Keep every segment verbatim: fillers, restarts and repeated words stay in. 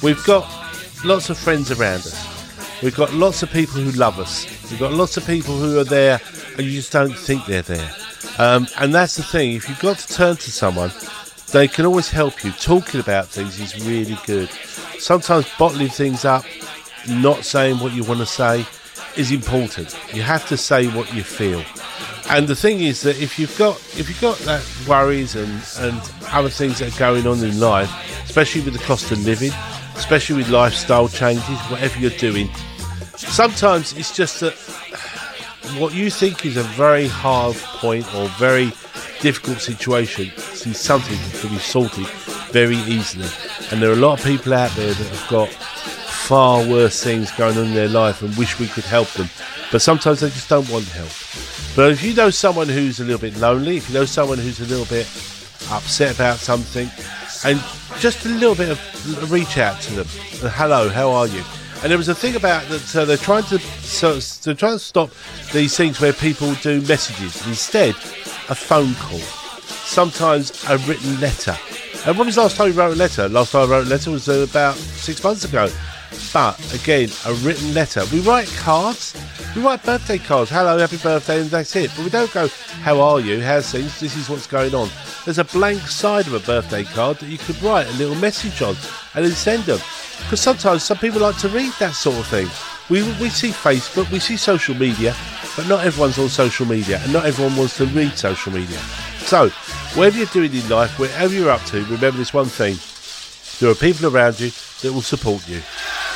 We've got lots of friends around us. We've got lots of people who love us. We've got lots of people who are there and you just don't think they're there. Um, and that's the thing. If you've got to turn to someone, they can always help you. Talking about things is really good. Sometimes bottling things up, not saying what you want to say, is important. You have to say what you feel. And the thing is that if you've got if you've got that worries and, and other things that are going on in life, especially with the cost of living, especially with lifestyle changes, whatever you're doing, sometimes it's just that what you think is a very hard point or very difficult situation is something that can be sorted very easily. And there are a lot of people out there that have got far worse things going on in their life and wish we could help them. But sometimes they just don't want help. But if you know someone who's a little bit lonely, if you know someone who's a little bit upset about something, and just a little bit of reach out to them. Hello, how are you? And there was a thing about that uh, they're trying to so they're trying to stop these things where people do messages. Instead, a phone call. Sometimes a written letter. And when was the last time you wrote a letter? Last time I wrote a letter was uh, about six months ago. But again, a written letter. We write cards. We write birthday cards. Hello, happy birthday, and that's it. But we don't go, how are you? How's things? This is what's going on. There's a blank side of a birthday card that you could write a little message on and then send them. Because sometimes some people like to read that sort of thing. We we see Facebook, we see social media, but not everyone's on social media, and not everyone wants to read social media. So, whatever you're doing in life, whatever you're up to, remember this one thing. There are people around you that will support you.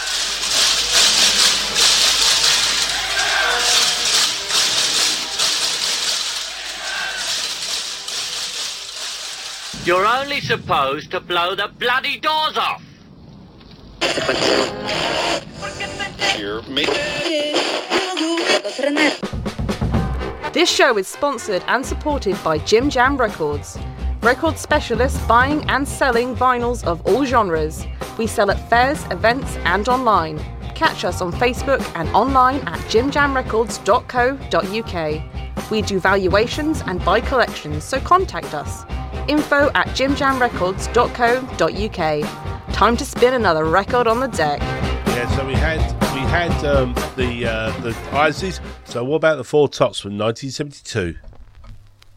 You're only supposed to blow the bloody doors off. This show is sponsored and supported by Jim Jam Records. Record specialists buying and selling vinyls of all genres. We sell at fairs, events and online. Catch us on Facebook and online at jim jam records dot co dot uk. We do valuations and buy collections, so contact us. Info at jim jam records dot co dot uk. Time to spin another record on the deck. Yeah, so we had we had um, the uh, the Isleys. So what about the Four Tops from nineteen seventy-two?